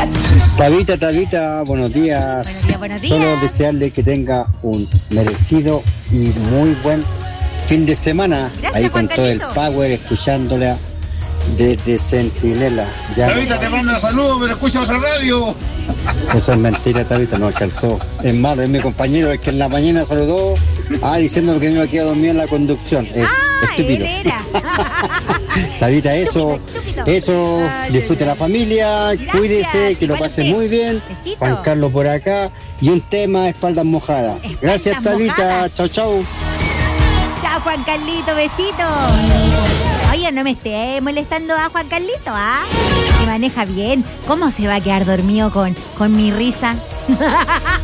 Tabita, buenos días. Buenos días. Solo desearle que tenga un merecido y muy buen fin de semana. Gracias, ahí Juan con todo el Carlito. power, escuchándola desde Centinela. Ya Tabita te manda saludos, pero escucha la radio. eso es mentira, Tabita, no alcanzó. Es malo, es mi compañero el que en la mañana saludó, diciendo que me iba a quedar dormido en la conducción. Es estúpido. Él era. Tabita, eso, Estúpido. disfrute la familia, cuídese, que lo igual pase usted. muy bien. Besito. Juan Carlos por acá y un tema, espaldas mojadas. Espaldas Gracias, Tabita, mojadas. chau. Chao, Juan Carlito, besito. Oye, no me esté molestando a Juan Carlito, Me maneja bien. ¿Cómo se va a quedar dormido con mi risa?